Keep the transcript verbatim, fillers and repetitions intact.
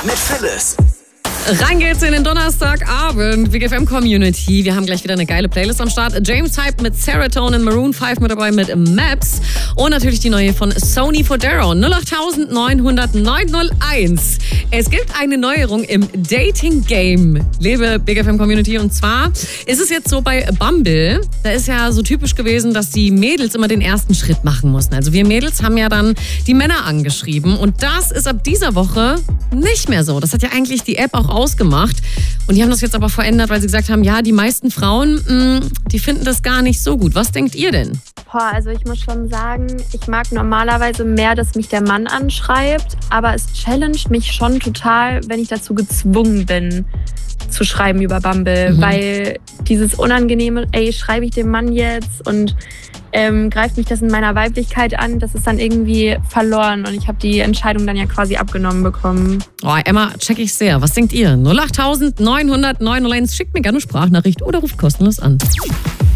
mit Phyllis. Rein geht's in den Donnerstagabend. Big F M Community. Wir haben gleich wieder eine geile Playlist am Start. James Hype mit Serotonin, Maroon fünf mit dabei mit Maps. Und natürlich die neue von Sony Fodera. null acht neun null null neun null eins. Es gibt eine Neuerung im Dating-Game, liebe Big F M Community. Und zwar ist es jetzt so bei Bumble. Da ist ja so typisch gewesen, dass die Mädels immer den ersten Schritt machen mussten. Also wir Mädels haben ja dann die Männer angeschrieben. Und das ist ab dieser Woche nicht mehr so. Das hat ja eigentlich die App auch ausgemacht. Und die haben das jetzt aber verändert, weil sie gesagt haben, ja, die meisten Frauen, mh, die finden das gar nicht so gut. Was denkt ihr denn? Boah, also ich muss schon sagen, ich mag normalerweise mehr, dass mich der Mann anschreibt, aber es challenged mich schon total, wenn ich dazu gezwungen bin, zu schreiben über Bumble, mhm. weil dieses unangenehme, ey, schreibe ich dem Mann jetzt und ähm, greift mich das in meiner Weiblichkeit an, das ist dann irgendwie verloren und ich habe die Entscheidung dann ja quasi abgenommen bekommen. Oh, Emma, check ich sehr. Was denkt ihr? null acht neun null null neun null eins, schickt mir gerne eine Sprachnachricht oder ruft kostenlos an.